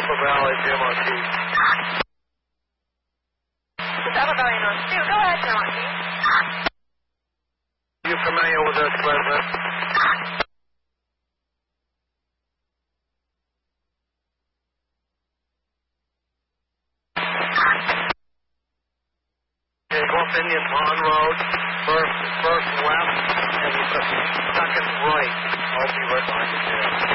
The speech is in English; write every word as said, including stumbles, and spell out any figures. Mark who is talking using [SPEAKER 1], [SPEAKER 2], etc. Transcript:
[SPEAKER 1] Alpha Valley, Jim on T.
[SPEAKER 2] This is Alpha Valley North two. Go ahead, Jim on T.
[SPEAKER 1] Are you familiar with this resident? Okay, go up Indian Pond Road, first, first left, and you took second right. I'll be right behind you there.